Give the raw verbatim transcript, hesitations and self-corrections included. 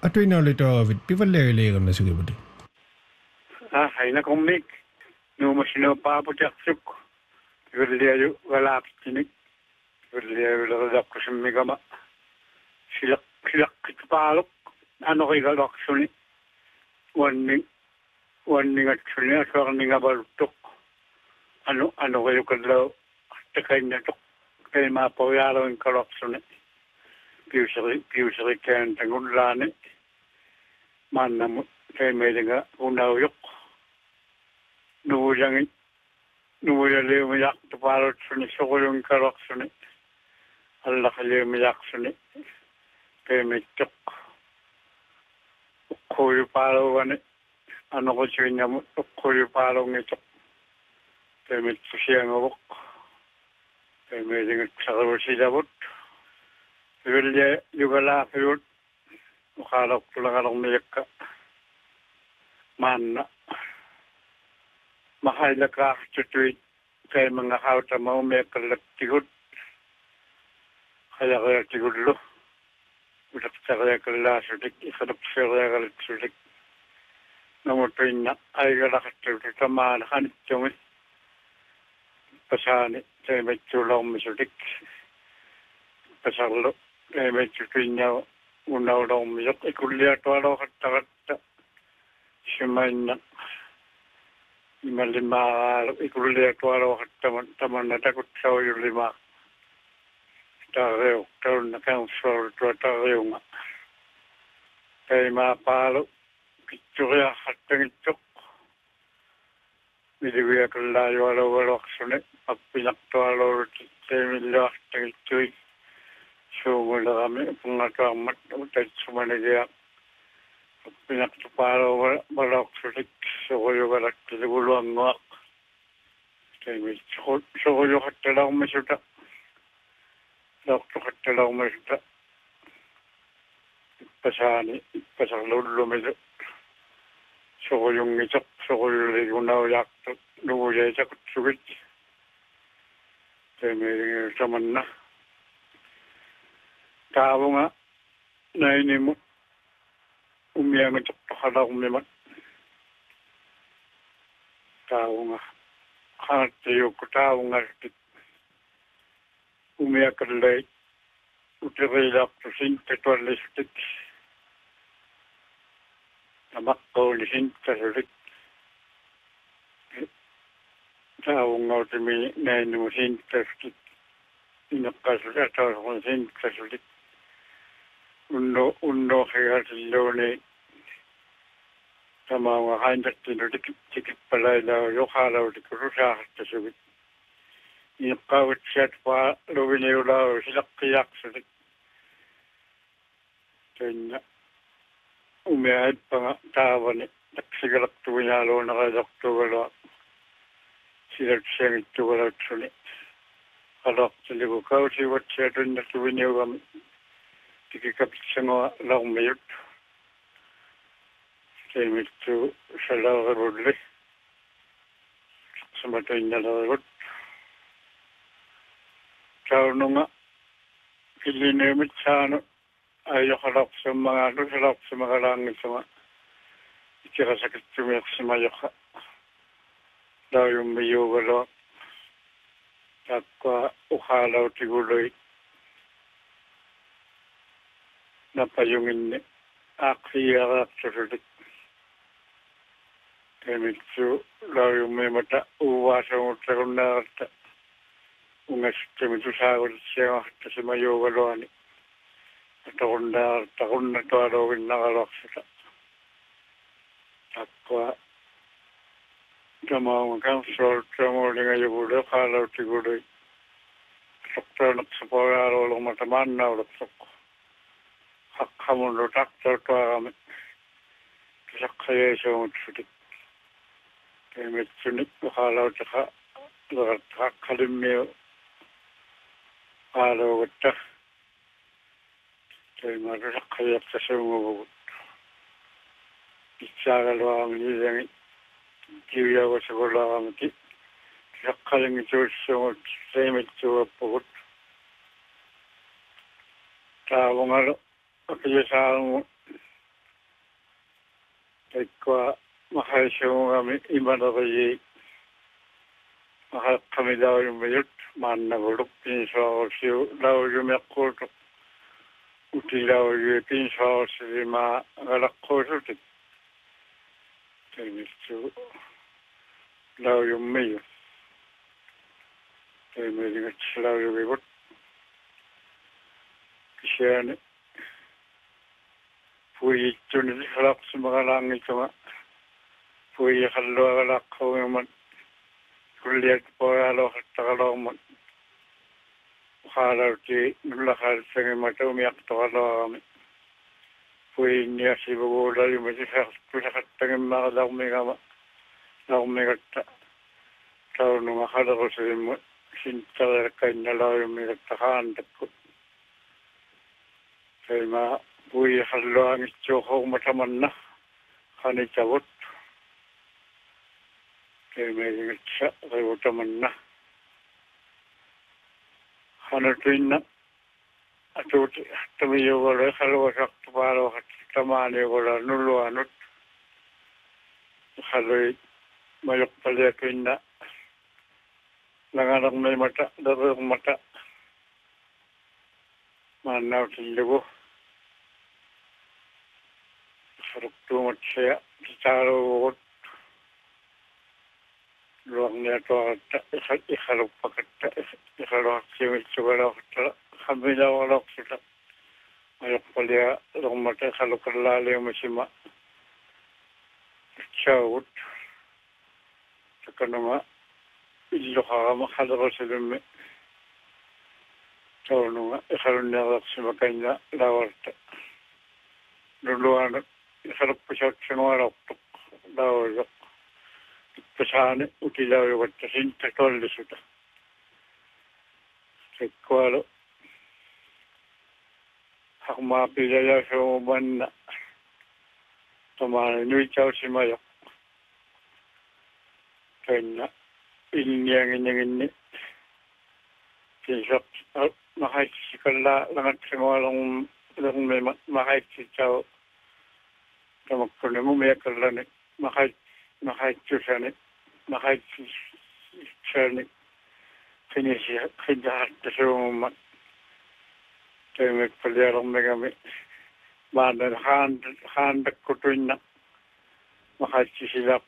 အတွင်းနောက်လက်တော့ပြပလဲလေကနဆုကပတိ ah haina komik no masino pa po taksuk gurliya wala tinik gurliya wala dak kusmigama silak silak kitpalok ano kay galak suni warning warning at suni at warning abaltok ano ano kayo kadlaw takay na tok kay mapawayaro yung kalak suni piusari piusari kayan tangunlani man na kay may nga unaw yok nuwulang nuwulang umiyak tupalot suni sukulong kalak suni Allah kali umiyak suni kay may tok kuyu palo ane ano ko siya niya kuyu palo ngito kay may siya ngawak kay may dingat sa karusi dabot Wilya yugala fiyot mukhalak tulang miyak ka man mahal ka tutuit kay mga hawta mo may kalaktigod kaya kaya tigod lo utak sa kaya kalasudik isadap sa kaya kalasudik namutuin na ay kalakatulit tamaan kanit yung pasani kay may tulang misudik pasalo kay may tutuin niya unaw daw miyak ikulya to alo katakata simain na lima lima ikulya to alo kataman taman na takot sa yung lima tareo taon na kang sor to tareo nga kay mapalo kitsura hatang itok niliwiya kalayo alo alo kasunit pagpinak to alo kay milo hatang itoy so wala kami pangatamat utay sumanagaya pinakapalo balak sulit so kayo balak tiligulo ang ngak kaya may so kayo katalaw masuta doktor katalaw masuta pasani pasalulo medyo so kayong isak so kayo ligunaw yakto luya isak sugit kaya may saman na tao nga na ini mo umiyak at pakala umimat tao nga hatayo ko tao nga umiyak at lay utirilak to sintetwa listik namakkaw lisinta sulit tao nga utimi na ini mo sinta sulit inakasulit at ako sinta sulit uno uno kaya silone sama nga handak tino dikit dikit palay na yokalaw di kurusa hasta subit inakawit siya pa luwiniw lao silak kayak sulit kanya umiyahid pa nga tawa ni naksigalak tuwinalo nakadaktuwala silat siyang ituwala sulit kalak siligo kaw siwat siya dun na tuwiniw kami tikikapit sa mga laong mayot. Kaya ito sa laong rodle. Sa matay na laong rod. Sa ano nga, kilinimit sa ano, ayaw kalak sa mga ano, kalak sa mga langit sa mga ikirasakit tumiyak sa mayo ka. Daw yung mayo wala. Takwa ukalaw tiguloy. Napayungin ni aksiya at susulit. Kaya medyo layo may mata uwasa mo sa kuna at ungas medyo sagod siya at si mayo waloan. At akong na takon na to alawin nakalaksa. Takwa tamaw kang sol tamaw nga yubulo kalaw tiguloy. Sakta naksapawaro lang mataman na ulapsak. Hakkamun lo taktor to kami. Sakaya siya mo sulit. Kaya may sunit makalaw tsaka hakkalim niyo. Kalaw gata. Kaya marasakaya sa siya mo. Isagal wa kami niyang kiwiya ko sa kula kami. Sakkalim ito siya mo. Kaya may tuwa po. Tawang alo. Kaya sa mo Tekwa mahayshungami imanarayi mahakami dawyumayut mannaguluk pinsaorsiu dawyumeqquutuq utilawyue pinsaorsirima galaqquusutik temitsu dawyummiyu temeringatsilawyugigut kisiani puyittuni halaqsimagalangitunga puyi halluagalaqquuguman kulliyat poyaloqattaqaloqman xaalauti nullaqaalitsangimmata umiaqtoqaloaqami puyiinniasivuguulayumati tusaqattangimmaaqalaqmigama laqmigatta taununga halequsirimmu sintareerkainnalaayummigatta haantakku seima puyi halluangitsuuqoqmatamanna qanitavut seimaigingatsa qivutamanna qanatuinna atuuti tamiyugole haluasaqtupaaloqat tamaaniugola nulluanut halui majuqpaliakuinna langalaqmimata daruqmata maannautillugu saruktuumatsia kitaaluugut luaqniatuaqatta ikhaluppakatta ikhaluaqsimitsugalaqatta qamilaualoqsuta majuqpalia luqmata ikhalukallaaliumasima chaugut takanunga illuqaqama halequsilummi taununga ikhalunniaqaqsimakainna laavarta nulluanut ikhaluppusautsinuaraqtuq laavaluq ippasaani utilauyugatta sinta tollisuta sekkualu haqmaapilayasuumanna tamaani nuitausimayoq kainna ilnianginniginni kinsaq mahaitsisikalla langatsingualung lungmima mahaitsitsau tamakkuni mumiakallani mahait mahaitsusani mahaitsisani finisi finjahattasuumma teimikpaliarormigami maanan haan haandakkutuinna mahaitsisilaaq